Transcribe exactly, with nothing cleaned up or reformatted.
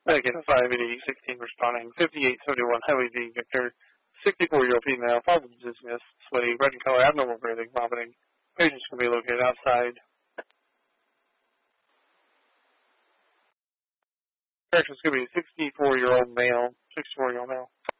Again, five eighty, sixteen responding, fifty-eight seventy-one, Highway V, Victor, sixty-four-year-old female, probably dizziness, sweaty, red in color, abnormal breathing, vomiting. Patients can be located outside. Corrections could be sixty-four-year-old male, sixty-four-year-old male.